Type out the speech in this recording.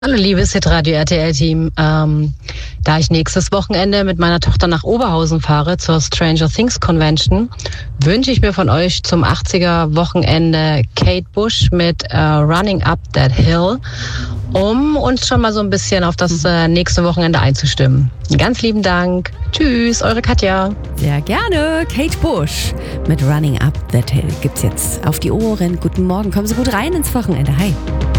Hallo liebes Hitradio RTL-Team. Da ich nächstes Wochenende mit meiner Tochter nach Oberhausen fahre zur Stranger Things Convention, wünsche ich mir von euch zum 80er-Wochenende Kate Bush mit Running Up That Hill, um uns schon mal so ein bisschen auf das nächste Wochenende einzustimmen. Ganz lieben Dank. Tschüss, eure Katja. Sehr gerne. Kate Bush mit Running Up That Hill gibt's jetzt auf die Ohren. Guten Morgen, kommen Sie gut rein ins Wochenende. Hi.